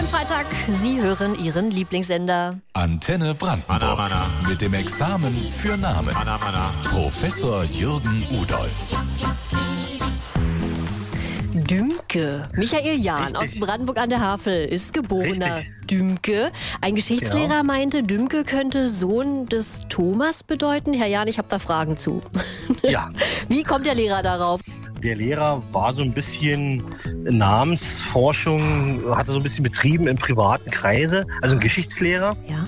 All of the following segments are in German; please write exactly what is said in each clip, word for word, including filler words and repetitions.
Schönen Freitag. Sie hören Ihren Lieblingssender. Antenne Brandenburg. Mana, mana. Mit dem Examen für Namen. Mana, mana. Professor Jürgen Udolf. Dümke. Michael Jahn Richtig. aus Brandenburg an der Havel ist geborener Richtig. Dümke. Ein Geschichtslehrer Ja. meinte, Dümke könnte Sohn des Thomas bedeuten. Herr Jahn, ich habe da Fragen zu. Ja, Wie kommt der Lehrer darauf? der Lehrer war so ein bisschen Namensforschung, hatte so ein bisschen betrieben im privaten Kreise, also ein Geschichtslehrer. Ja.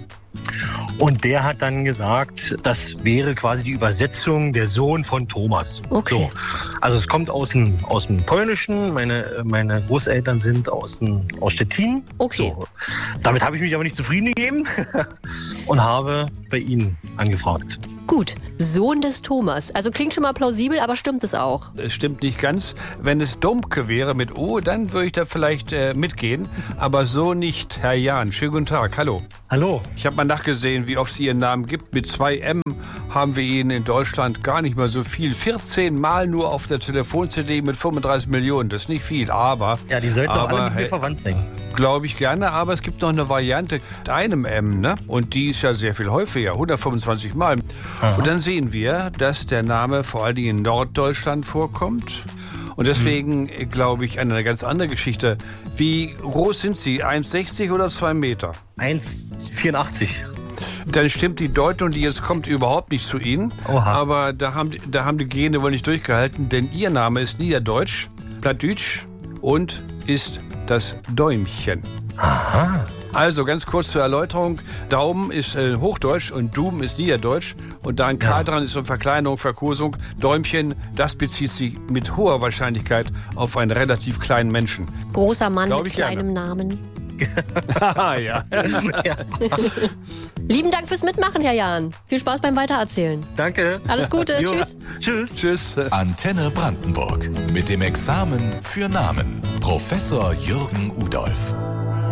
Und der hat dann gesagt, das wäre quasi die Übersetzung der Sohn von Thomas. Okay. So. Also es kommt aus dem, aus dem Polnischen. Meine, meine Großeltern sind aus, dem, aus Stettin. Okay. So. Damit habe ich mich aber nicht zufrieden gegeben und habe bei Ihnen angefragt. Gut, Sohn des Thomas. Also klingt schon mal plausibel, aber stimmt es auch? Es stimmt nicht ganz. Wenn es Domke wäre mit O, dann würde ich da vielleicht äh, mitgehen. Aber so nicht. Herr Jahn, schönen guten Tag. Hallo. Hallo. Ich habe mal nachgesehen, wie oft es Ihren Namen gibt. Mit zwei M haben wir ihn in Deutschland gar nicht mal so viel. vierzehn Mal nur auf der Telefon-C D mit fünfunddreißig Millionen. Das ist nicht viel, aber... Ja, die sollten doch aber, alle mit mir hey, verwandt sein. Glaube ich gerne, aber es gibt noch eine Variante mit einem M, ne? Und die ist ja sehr viel häufiger, hundertfünfundzwanzig Mal. Aha. Und dann sehen wir, dass der Name vor allen Dingen in Norddeutschland vorkommt. Und deswegen hm. glaube ich, eine ganz andere Geschichte. Wie groß sind Sie? eins Komma sechzig oder zwei Meter? eins Komma vierundachtzig. Dann stimmt die Deutung, die jetzt kommt, überhaupt nicht zu Ihnen. Oha. Aber da haben, da haben die Gene wohl nicht durchgehalten, denn Ihr Name ist Niederdeutsch, Plattdeutsch und ist das Däumchen. Aha. Also ganz kurz zur Erläuterung. Daumen ist äh, Hochdeutsch und Dum ist Niederdeutsch. Und da ein K Ja. dran ist und Verkleinerung, Verkosung. Däumchen, das bezieht sich mit hoher Wahrscheinlichkeit auf einen relativ kleinen Menschen. Großer Mann Glaub mit ich gerne. kleinem Namen. Haha, ja. Ja. Lieben Dank fürs Mitmachen, Herr Jahn. Viel Spaß beim Weitererzählen. Danke. Alles Gute. Jo. Tschüss. Tschüss. Tschüss. Antenne Brandenburg. Mit dem Examen für Namen. Professor Jürgen Udolf.